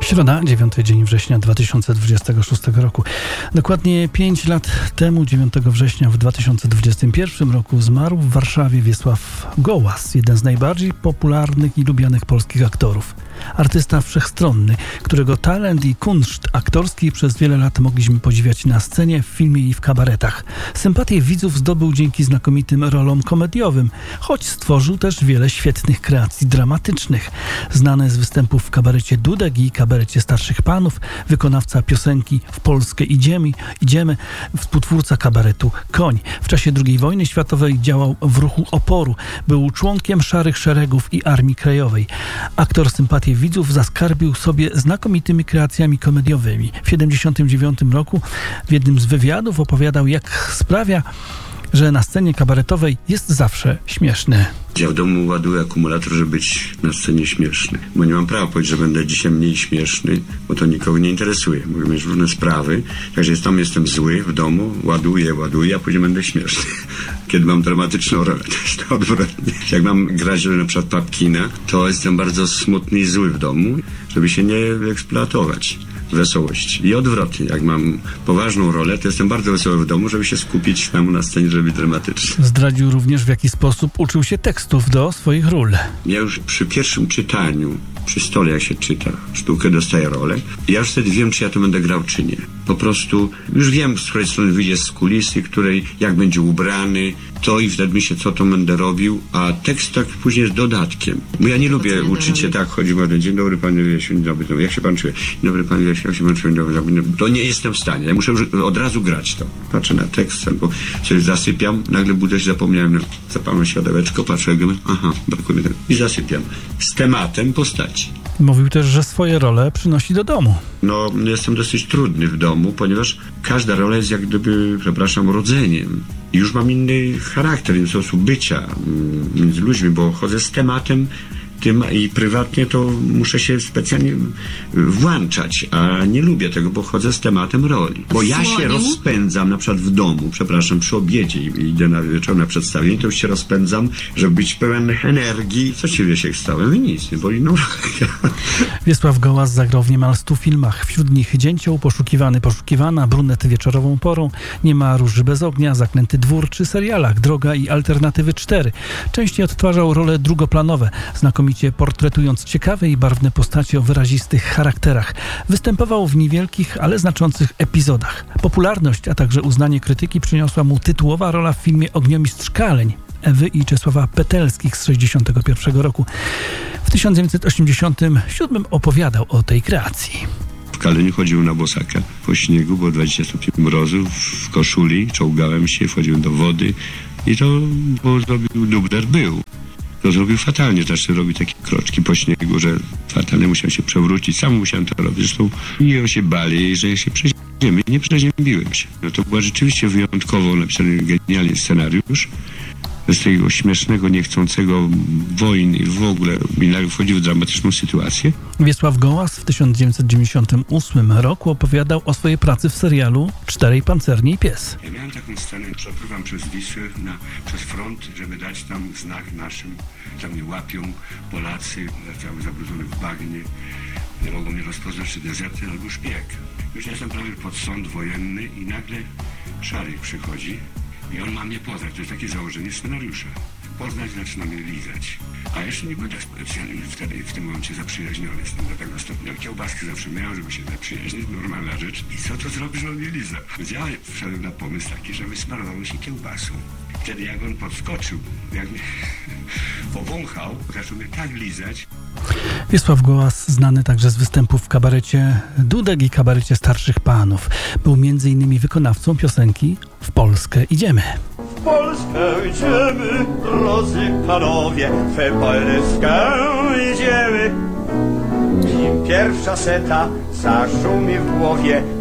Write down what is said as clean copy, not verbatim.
Środa, 9 dzień września 2026 roku. Dokładnie 5 lat temu, 9 września w 2021 roku zmarł w Warszawie Wiesław Gołas, jeden z najbardziej popularnych i lubianych polskich aktorów. Artysta wszechstronny, którego talent i kunszt aktorski przez wiele lat mogliśmy podziwiać na scenie, w filmie i w kabaretach. Sympatię widzów zdobył dzięki znakomitym rolom komediowym, choć stworzył też wiele świetnych kreacji dramatycznych. Znany z występów w kabarecie Dudek i kabarecie Starszych Panów, wykonawca piosenki W Polskę idziemy, współtwórca kabaretu Koń. W czasie II wojny światowej działał w ruchu oporu. Był członkiem Szarych Szeregów i Armii Krajowej. Aktor sympatię widzów zaskarbił sobie znakomitymi kreacjami komediowymi. W 1979 roku w jednym z wywiadów opowiadał, jak sprawia, że na scenie kabaretowej jest zawsze śmieszny. Ja w domu ładuję akumulator, żeby być na scenie śmieszny. Bo nie mam prawa powiedzieć, że będę dzisiaj mniej śmieszny, bo to nikogo nie interesuje. Mogę mieć różne sprawy. Także tam jestem zły w domu, ładuję, a później będę śmieszny. Kiedy mam dramatyczną rolę, to jest to odwrotnie. Jak mam grać na przykład Papkina, to jestem bardzo smutny i zły w domu, żeby się nie eksploatować. Wesołość. I odwrotnie, jak mam poważną rolę, to jestem bardzo wesoły w domu, żeby się skupić tam na scenie, żeby być dramatyczny. Zdradził również, w jaki sposób uczył się tekstów do swoich ról. Ja już przy pierwszym czytaniu, przy stole jak się czyta, sztukę dostaję rolę, ja już wtedy wiem, czy ja to będę grał, czy nie. Po prostu już wiem, z której strony wyjdzie z kulisy, której, jak będzie ubrany, to i wtedy myślę, co to będę robił, a tekst tak później jest dodatkiem. Bo ja nie lubię uczyć się tak, chodzi o dzień dobry panie Wiesiu, dzień dobry, jak się pan czuje? Dzień dobry panie Wiesiu, jak się pan czuje? To nie jestem w stanie, ja muszę od razu grać to. Patrzę na tekst, albo coś zasypiam, nagle budzę się, zapomniałem, zapalam światełeczko, patrzę, brakuje mi tego i zasypiam. Z tematem postaci. Mówił też, że swoje role przynosi do domu. No, jestem dosyć trudny w domu, ponieważ każda rola jest jak gdyby, rodzeniem. I już mam inny charakter, inny sposób bycia między ludźmi, bo chodzę z tematem tym i prywatnie to muszę się specjalnie włączać, a nie lubię tego, bo chodzę z tematem roli. Bo ja się rozpędzam na przykład w domu, przy obiedzie i idę na wieczorne przedstawienie, to już się rozpędzam, żeby być pełen energii. Co ci Wiesiek stałem? I nic, nie boli no. Wiesław Gołas zagrał w niemal 100 filmach. Wśród nich Dzięcioł, Poszukiwany, Poszukiwana, Brunet wieczorową porą, Nie ma róży bez ognia, Zaklęty dwór czy serialach Droga i Alternatywy 4. Częściej odtwarzał role drugoplanowe, znakomicie portretując ciekawe i barwne postacie o wyrazistych charakterach. Występował w niewielkich, ale znaczących epizodach. Popularność, a także uznanie krytyki przyniosła mu tytułowa rola w filmie Ogniomistrz Kaleń Ewy i Czesława Petelskich z 1961 roku. W 1987 opowiadał o tej kreacji. W Kaleniu chodziłem na bosaka po śniegu, było 20 stopni mrozu, w koszuli, czołgałem się, wchodziłem do wody i to zrobił dubler był. To zrobił fatalnie, znaczy robił takie kroczki po śniegu, że fatalnie musiałem się przewrócić, sam musiałem to robić. Zresztą i on się bali, że ja się przeziębię. Nie przeziębiłem się. No to była rzeczywiście wyjątkowo napisany genialnie scenariusz. Z tego śmiesznego, niechcącego wojny w ogóle wchodził w dramatyczną sytuację. Wiesław Gołas w 1998 roku opowiadał o swojej pracy w serialu Czterej pancerni i pies. Ja miałem taką scenę, przepływam przez Wisłę, przez front, żeby dać tam znak naszym. Tam mnie łapią Polacy, cały zabrudzony w bagnie. Nie mogą mnie rozpoznać, czy dezerter albo szpieg. Już jestem prawie pod sąd wojenny i nagle Szary przychodzi. I on ma mnie poznać, to jest takie założenie scenariusza. Poznać, zaczyna mnie lizać. A jeszcze nie byłem tak specjalnie wtedy w tym momencie zaprzyjaźniony jestem do tego stopnia. Kiełbaski zawsze miałem, żeby się zaprzyjaźnić, normalna rzecz. I co to zrobisz, on mnie liza? Więc ja wszedłem na pomysł taki, że wysmarowało się kiełbasą. Wtedy jak on podskoczył, jak mnie powąchał, zaczął mnie tak lizać. Wiesław Gołas znany także z występów w kabarecie Dudek i kabarecie Starszych Panów. Był m.in. wykonawcą piosenki W Polskę idziemy. W Polskę idziemy, drodzy panowie, w Polskę idziemy. Nim pierwsza seta zaszumi w głowie,